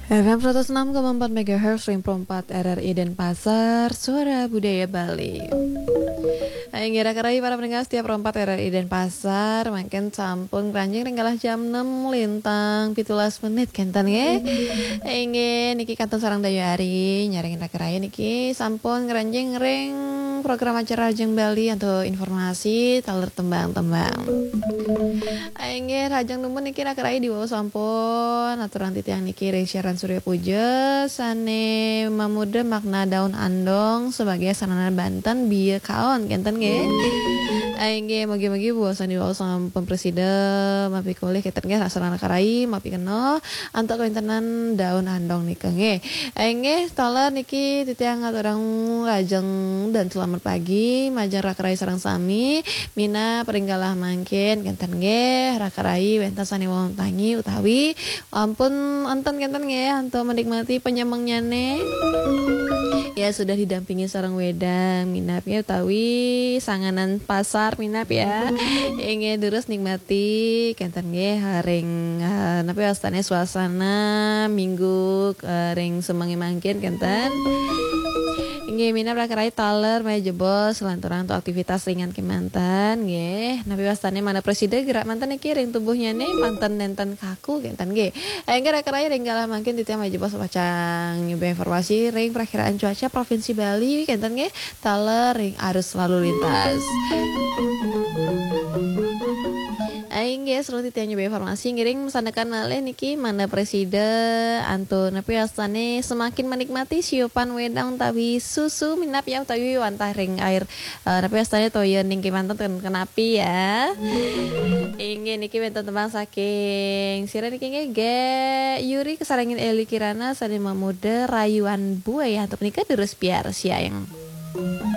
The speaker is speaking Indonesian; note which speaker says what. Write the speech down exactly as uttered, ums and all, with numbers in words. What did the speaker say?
Speaker 1: F M seratus enam koma empat MHz Ring empat R R I Denpasar, Suara Budaya Bali. Ayo kira-kira para pendengar setiap empat R R I Denpasar, makin sampun keranjing ringgalah jam enam lintang pitulas menit kenten ya. Ingin niki kantor sarang dayu hari nyaringin kira-kira niki sampun keranjing ring program acara Rajeng Bali atau informasi taler tembang-tembang. Ayo Rajeng nemen niki kira-kira di bawah sampun aturan titiang niki ring siaran Surya Puja sane mamuda makna daun andong sebagai sarana Banten bieu kaon kenten nggih. Aing ge magi-magi buasan diwaos sama presiden mapi koleh keten ge sarana karai mapi keno antuk kaintenan daun andong nika nggih. Aing ge taler niki titiang aturang Rajeng dan selamat pagi majang rakarai sareng sami mina peringgalah mangkin kenten nggih rakarai wenten sani wong tangi utawi ampun anten kenten nggih untuk menikmati penyemangnya nih. Ya sudah didampingi seorang wedang minapnya utawi sanganan pasar minap ya. Ingin terus nikmati kenten nggih haring uh, napi wastane suasana minggu uh, ring semangi mangkin kenten. Nggih minap rakarai taler maya jebol selanturan untuk aktivitas ringan ke mantan nggih. Napi wastane mana presiden gerak mantan iki ring tubuhnya nih mantan nenten kaku kenten nggih. Engge rakarai ring galah mangkin titiang maya jebol semacam nyoba informasi ring perakiraan cuaca Provinsi Bali kenten nggih taler ring arus lalu lintas. Aing ge seru titiang nyoba informasi ngiring mesandakan malih niki mana presiden antun napi wastane semakin menikmati siupan wedang utawi susu minap ya utawi wantah ring air uh, napi wastane toyeun ning kimanten kenapi ya. Ingin niki wenten tembang saking sira niki nggih ge Yuri kesarangin Eli Kirana sane mamuda rayuan buaya untuk nikah terus biar siang.